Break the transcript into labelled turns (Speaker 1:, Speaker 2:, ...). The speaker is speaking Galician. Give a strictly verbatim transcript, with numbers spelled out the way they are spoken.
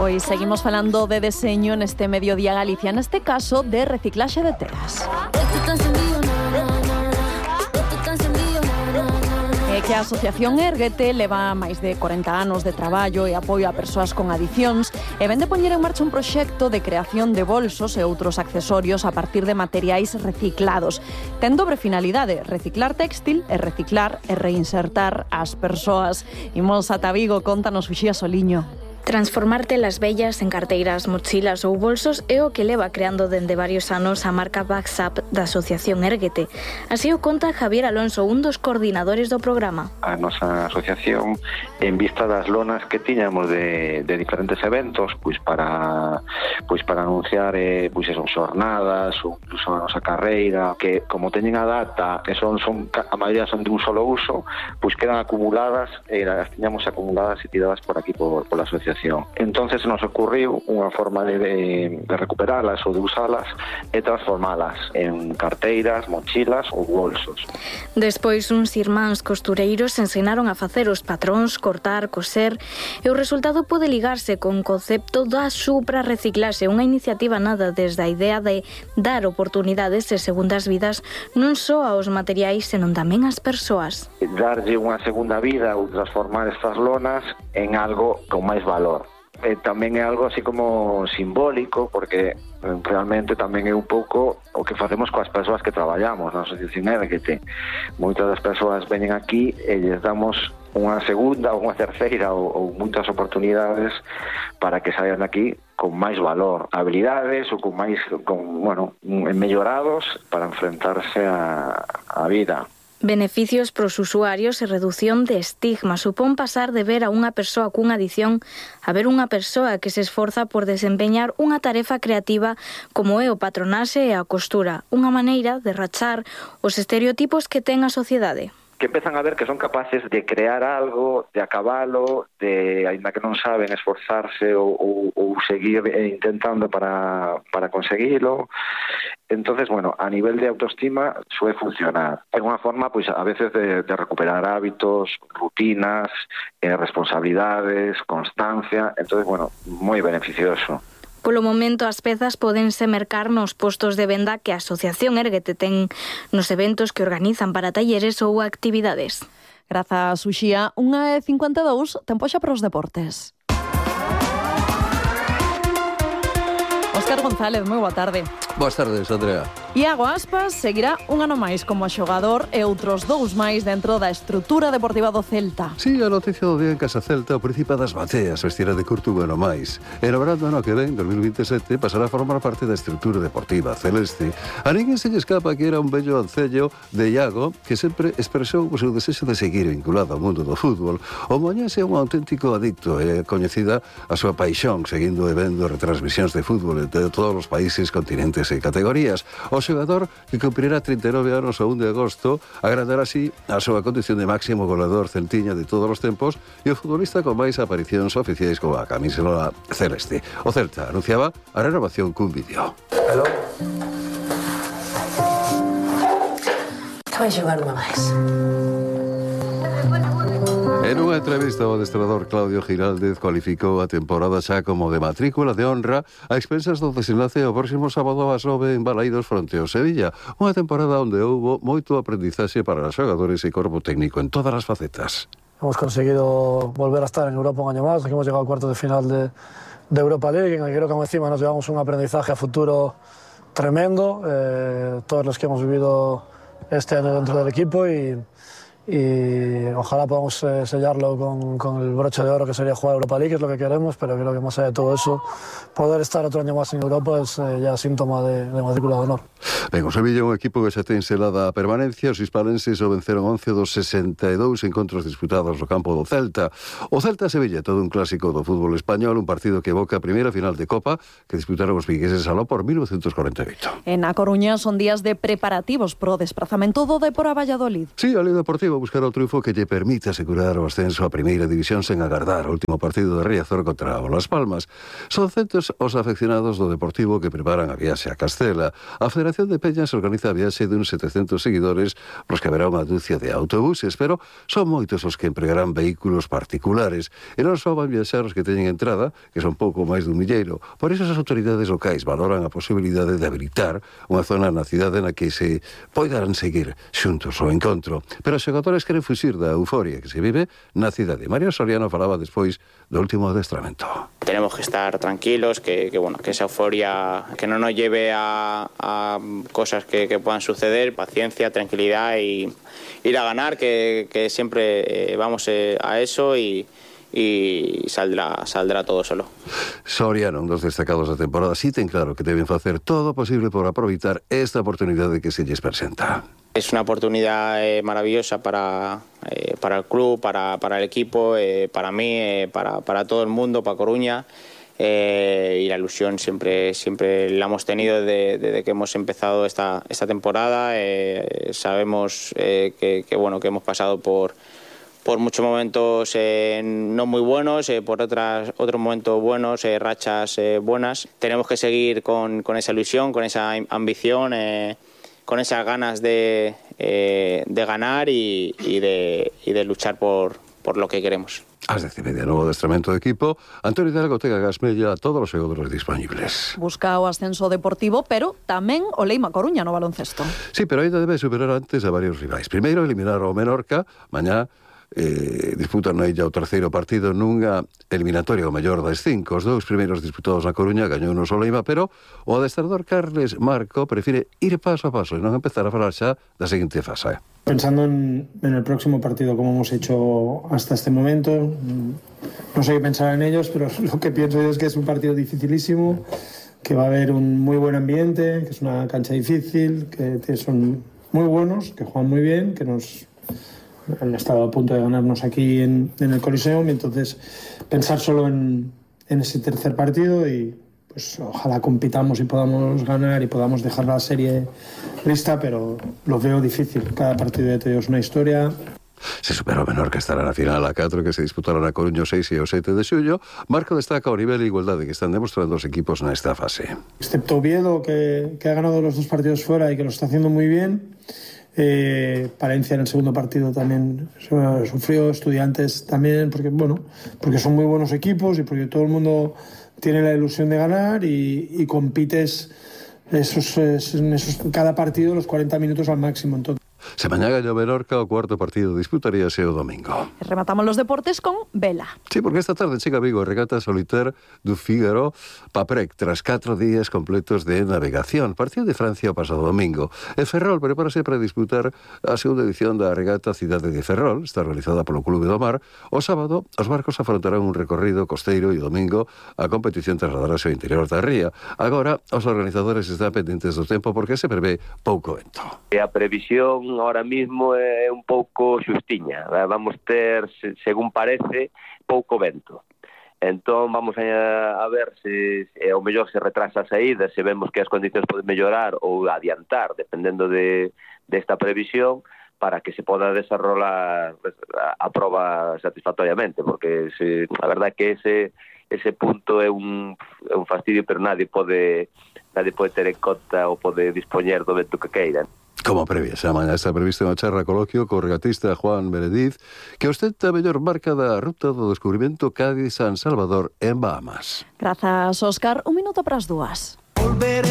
Speaker 1: Hoy seguimos falando de deseño neste Mediodía Galicia, neste caso de reciclaxe de telas. É que a Asociación Érguete leva máis de corenta anos de traballo e apoio a persoas con adiccións e vén de poñer en marcha un proxecto de creación de bolsos e outros accesorios a partir de materiais reciclados. Ten dobre finalidade, reciclar téxtil e reciclar e reinsertar as persoas. Imos ata Vigo, contanos Uxía Soliño.
Speaker 2: Transformar telas vellas en carteiras, mochilas ou bolsos é o que leva creando dende varios anos a marca Backsap da Asociación Érguete. Así o conta Javier Alonso, un dos coordinadores do programa.
Speaker 3: A nosa asociación, en vista das lonas que tiñamos de, de diferentes eventos, pois para pois para anunciar eh, pois eso, xornadas ou incluso a nosa carreira, que como teñen a data e son, son a maioría son de un solo uso, pois quedan acumuladas e as tiñamos acumuladas e tiradas por aquí por, por la asociación. Entonces nos ocurriu unha forma de, de, de recuperalas ou de usalas e transformalas en carteiras, mochilas ou bolsos.
Speaker 2: Despois uns irmáns costureiros ensinaron a facer os patróns, cortar, coser e o resultado pode ligarse con o concepto da supra-reciclaxe, unha iniciativa nada desde a idea de dar oportunidades e segundas vidas non só aos materiais senón tamén ás persoas.
Speaker 3: Darlle unha segunda vida ou transformar estas lonas en algo con máis valor. E tamén é algo así como simbólico, porque realmente tamén é un pouco o que facemos coas persoas que traballamos na Asociación Érguete. Moitas das persoas veñen aquí e lles damos unha segunda ou unha terceira ou, ou moitas oportunidades para que saian aquí con máis valor, habilidades ou con máis, con, bueno, mellorados para enfrentarse a, a vida.
Speaker 2: Beneficios pros usuarios e redución de estigma. Supón pasar de ver a unha persoa cunha adicción a ver unha persoa que se esforza por desempeñar unha tarefa creativa como é o patronaxe e a costura, unha maneira de rachar os estereotipos que ten a sociedade.
Speaker 3: Que empezan a ver que son capaces de crear algo, de acabalo, de, aínda que non saben, esforzarse ou, ou, ou seguir intentando para, para conseguilo. Entonces, bueno, a nivel de autoestima suele funcionar. É unha forma, pois, a veces de, de recuperar hábitos, rutinas, eh, responsabilidades, constancia. Entonces, bueno, moi beneficioso.
Speaker 2: Polo momento, as pezas pódense mercar nos postos de venda que a Asociación Érguete ten nos eventos que organizan para talleres ou actividades.
Speaker 1: Grazas, Uxía. Unha e cincuenta e dous, tempo xa para os deportes. Óscar González, moi boa tarde.
Speaker 4: Boas tardes, Andrea.
Speaker 1: Iago Aspas seguirá un ano máis como xogador e outros dous máis dentro da estrutura deportiva do Celta.
Speaker 4: Si, sí, a noticia do día en Casa Celta, o príncipe das bateas vestirá de curto un ano máis. E no verano ano que ven, dos mil vinte e sete, pasará a formar parte da estrutura deportiva celeste. A ninguén se lle escapa que era un bello ancello de Iago que sempre expresou o seu desexo de seguir vinculado ao mundo do fútbol. O moñense é un auténtico adicto e coñecida a súa paixón seguindo e vendo retransmisións de fútbol de todos os países, continentes e categorías. O xogador, que cumprirá trinta e nove anos o un de agosto, agradará así a súa condición de máximo goleador celtiña de todos os tempos e o futbolista con máis aparicións oficiais coa camisola celeste. O Celta anunciaba a renovación cun vídeo.
Speaker 5: Hello. Vai xogar unha máis.
Speaker 4: En unha entrevista, o adestrador Claudio Giraldez cualificou a temporada xa como de matrícula de honra a expensas do desenlace o próximo sábado ás nove en Balaídos fronte ao Sevilla. Unha temporada onde houbo moito aprendizaxe para os xogadores e corpo técnico en todas as facetas.
Speaker 6: Hemos conseguido volver a estar en Europa un año más, hemos llegado al cuarto de final de, de Europa League, en el que creo que encima nos llevamos un aprendizaje a futuro tremendo, eh, todos los que hemos vivido este año dentro del equipo y... y ojalá podamos eh, sellarlo con, con el broche de oro que sería jugar Europa League, que es lo que queremos, pero creo que más allá de todo eso, poder estar otro año más en Europa es eh, ya síntoma de, de matrícula de honor.
Speaker 4: Ben, o Sevilla é un equipo que xa ten selada a permanencia. Os hispalenses o venceron once dos sesenta e dous encontros disputados no campo do Celta. O Celta-Sevilla, todo un clásico do fútbol español, un partido que evoca a primeira final de Copa que disputaron os vigueses aló por mil novecientos corenta e oito.
Speaker 1: En A Coruña son días de preparativos pro desprazamento do Depor a Valladolid.
Speaker 4: Sí, a Liga Deportiva Deportivo buscará o triunfo que lle permite asegurar o ascenso a primeira división sen agardar o último partido de Riazor contra o Las Palmas. Son centos os afeccionados do Deportivo que preparan a viaxe a Castela. A Federación de Peñas organiza a viaxe de uns setecentos seguidores pros que haberá unha dúcia de autobuses, pero son moitos os que empregarán vehículos particulares e non só van viaxar os que teñen entrada, que son pouco máis dun milleiro. Por iso as autoridades locais valoran a posibilidade de habilitar unha zona na cidade na que se poidan seguir xuntos o encontro. Pero os xogadores queren fuxir da euforia que se vive na cidade. Mario Soriano falaba despois do último adestramento.
Speaker 7: Tenemos que estar tranquilos, que, que bueno, que esa euforia que no nos lleve a, a cosas que, que puedan suceder, paciencia, tranquilidad y ir a ganar, que, que siempre eh, vamos eh, a eso y e saldrá, saldrá todo solo.
Speaker 4: Soriano, un dos destacados da temporada, sí ten claro que deben facer todo o posible por aproveitar esta oportunidade que se lles presenta.
Speaker 7: Es una oportunidad eh, maravillosa para, eh, para el club, para, para el equipo, eh, para mí, eh, para, para todo el mundo, para Coruña. Eh, y la ilusión siempre, siempre la hemos tenido desde, desde que hemos empezado esta, esta temporada. Eh, sabemos eh, que, que, bueno, que hemos pasado por por muchos momentos eh, no muy buenos, eh, por otras, otros momentos buenos, eh, rachas eh, buenas. Tenemos que seguir con, con esa ilusión, con esa ambición, eh, con esas ganas de, eh, de ganar y, y, de, y de luchar por, por lo que queremos.
Speaker 4: As dez e media, novo adestramento de equipo. Antonio Hidalgo ten a Gasmella a todos os xogadores disponibles.
Speaker 1: Busca o ascenso deportivo, pero tamén o Leima Coruña no baloncesto.
Speaker 4: Sí, pero ainda debe superar antes a varios rivais. Primeiro, eliminar o Menorca. Mañá eh, disputan na illa o terceiro partido nunha eliminatoria o mellor das cinco. Os dous primeiros disputados na Coruña gañou no Soleima, pero o adestrador Carles Marco prefire ir paso a paso e non empezar a falar xa da seguinte fase.
Speaker 8: Pensando en, en el próximo partido, como hemos hecho hasta este momento, no sé qué pensar en ellos, pero lo que pienso es que es un partido dificilísimo, que va a haber un muy buen ambiente, que es una cancha difícil, que son muy buenos, que juegan muy bien, que nos han estado a punto de ganarnos aquí en, en el Coliseum, y entonces pensar solo en, en ese tercer partido y pues ojalá compitamos y podamos ganar y podamos dejar la serie lista, pero lo veo difícil. Cada partido de todo es una historia.
Speaker 4: Se supera o Menorca estará na final a catro que se disputará na Coruña o seis e o sete de xullo. Marco destaca o nivel de igualdade que están demostrando os equipos nesta fase.
Speaker 8: Excepto Oviedo, que, que ha ganado los dos partidos fuera y que lo está haciendo muy bien. Eh, Palencia en el segundo partido también sufrió, Estudiantes también, porque bueno, porque son muy buenos equipos y porque todo el mundo tiene la ilusión de ganar y, y compites esos, en esos, cada partido los cuarenta minutos al máximo. Entonces,
Speaker 4: se mañá gaña o Menorca, o cuarto partido disputaríase o domingo.
Speaker 1: E rematamos los deportes con vela.
Speaker 4: Sí, porque esta tarde chega a Vigo a regata solitaire do Fígaro Paprec, tras catro días completos de navegación. Partido de Francia o pasado domingo. E Ferrol prepárase para disputar a segunda edición da regata Cidade de Ferrol, está realizada polo Clube do Mar. O sábado, os barcos afrontarán un recorrido costeiro e o domingo a competición trasladarase ao interior da ría. Agora, os organizadores están pendentes do tempo porque se prevé pouco vento.
Speaker 9: A previsión ahora mismo é un pouco xustiña. Vamos ter, según parece, pouco vento. Entón vamos a, a ver se, se ao mellor se retrasa a saída, se vemos que as condicións poden mellorar ou adiantar, dependendo de desta previsión, para que se poda desarrollar a, a prova satisfactoriamente, porque se, a verdade é que ese ese punto é un, é un fastidio, pero nadie pode nadie pode ter en conta ou pode dispoñer do vento que queiran.
Speaker 4: Como previa, xa mañá está prevista unha charla coloquio co regatista Juan Benediz, que ostenta a mellor marca da ruta do descubrimento Cádiz-San Salvador en Bahamas.
Speaker 1: Grazas, Óscar. Un minuto para as dúas.